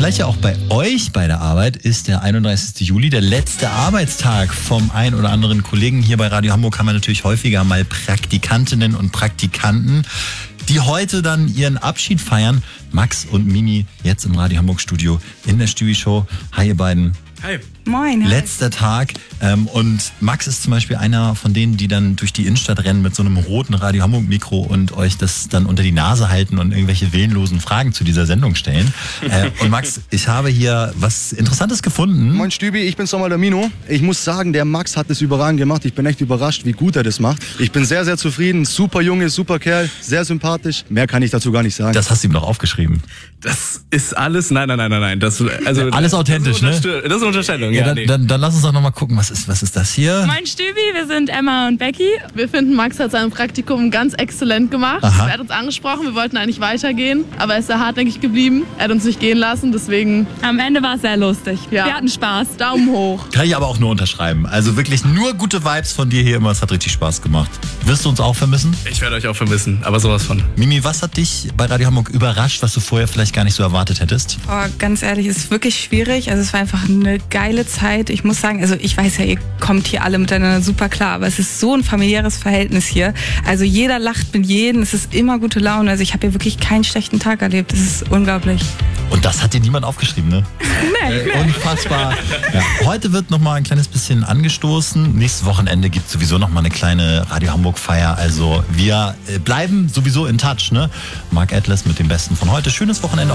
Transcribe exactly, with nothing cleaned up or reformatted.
vielleicht ja auch bei euch bei der Arbeit, ist der einunddreißigste Juli, der letzte Arbeitstag vom ein oder anderen Kollegen. Hier bei Radio Hamburg haben wir natürlich häufiger mal Praktikantinnen und Praktikanten, die heute dann ihren Abschied feiern. Max und Mimi jetzt im Radio Hamburg Studio in der Stübi-Show. Hi ihr beiden. Hi. Moin. Letzter Tag ähm, und Max ist zum Beispiel einer von denen, die dann durch die Innenstadt rennen mit so einem roten Radio Hamburg Mikro und euch das dann unter die Nase halten und irgendwelche willenlosen Fragen zu dieser Sendung stellen. äh, und Max, ich habe hier was Interessantes gefunden. Moin Stübi, ich bin's nochmal der Mino. Ich muss sagen, der Max hat das überragend gemacht. Ich bin echt überrascht, wie gut er das macht. Ich bin sehr, sehr zufrieden. Super Junge, super Kerl, sehr sympathisch. Mehr kann ich dazu gar nicht sagen. Das hast du ihm noch aufgeschrieben. Das ist alles, nein, nein, nein, nein, nein. Das, also, alles authentisch, das ist ne? Das ist eine Unterstellung, Ja, ja. dann, nee. dann, dann lass uns doch nochmal gucken, was ist, was ist das hier? Moin Stübi, wir sind Emma und Becky. Wir finden, Max hat sein Praktikum ganz exzellent gemacht. Aha. Er hat uns angesprochen, wir wollten eigentlich weitergehen, aber er ist sehr hartnäckig geblieben. Er hat uns nicht gehen lassen, deswegen Am Ende war es sehr lustig. Ja. Wir hatten Spaß. Daumen hoch. Kann ich aber auch nur unterschreiben. Also wirklich nur gute Vibes von dir hier immer. Es hat richtig Spaß gemacht. Wirst du uns auch vermissen? Ich werde euch auch vermissen, aber sowas von. Mimi, was hat dich bei Radio Hamburg überrascht, was du vorher vielleicht gar nicht so erwartet hättest? Oh, ganz ehrlich, es ist wirklich schwierig. Also es war einfach eine geile Zeit. Ich muss sagen, also ich weiß ja, ihr kommt hier alle miteinander super klar, aber es ist so ein familiäres Verhältnis hier. Also jeder lacht mit jedem, es ist immer gute Laune. Also ich habe hier wirklich keinen schlechten Tag erlebt. Das ist unglaublich. Und das hat dir niemand aufgeschrieben, ne? Nee, Äh, Unfassbar. Ja. Heute wird noch mal ein kleines bisschen angestoßen. Nächstes Wochenende gibt es sowieso noch mal eine kleine Radio Hamburg Feier. Also wir äh, bleiben sowieso in Touch, ne? Mark Atlas mit dem Besten von heute. Schönes Wochenende.